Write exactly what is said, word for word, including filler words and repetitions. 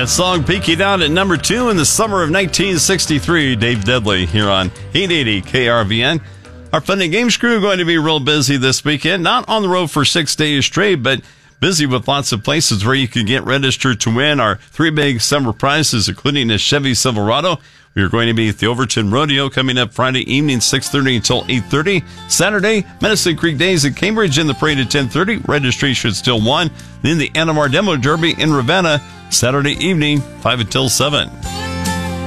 That song peaking out at number two in the summer of nineteen sixty-three. Dave Dudley here on eight eighty K R V N. Our Fun and Games crew going to be real busy this weekend. Not on the road for six days straight, but busy with lots of places where you can get registered to win our three big summer prizes, including a Chevy Silverado. We are going to be at the Overton Rodeo coming up Friday evening, six thirty until eight thirty. Saturday, Medicine Creek Days at Cambridge in the parade at ten thirty. Registration is still one. Then the Anamar Demo Derby in Ravenna, Saturday evening, five until seven.